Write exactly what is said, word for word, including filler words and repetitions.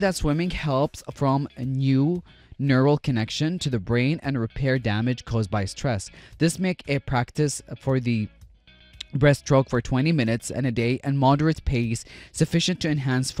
that swimming helps from a new neural connection to the brain and repair damage caused by stress. This make a practice for the breaststroke for twenty minutes in a day and moderate pace sufficient to enhance focus